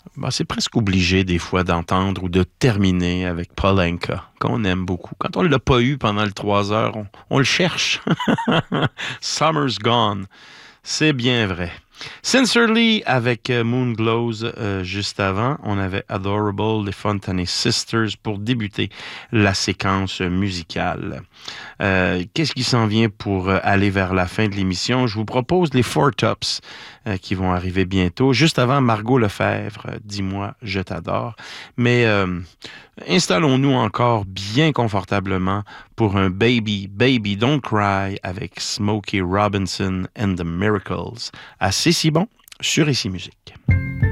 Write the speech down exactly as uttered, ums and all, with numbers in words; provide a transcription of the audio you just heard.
Ben, c'est presque obligé des fois d'entendre ou de terminer avec Paul Anka, qu'on aime beaucoup. Quand on ne l'a pas eu pendant le trois heures, on, on le cherche. Summer's Gone, c'est bien vrai. Sincerely avec euh, Moonglows euh, juste avant, on avait Adorable, les Fontaine Sisters pour débuter la séquence musicale. Euh, qu'est-ce qui s'en vient pour euh, aller vers la fin de l'émission? Je vous propose les Four Tops euh, qui vont arriver bientôt. Juste avant, Margot Lefebvre, euh, Dis-moi, je t'adore. Mais euh, installons-nous encore bien confortablement pour un Baby, Baby Don't Cry avec Smokey Robinson and the Miracles. Assez si bon sur Ici Musique.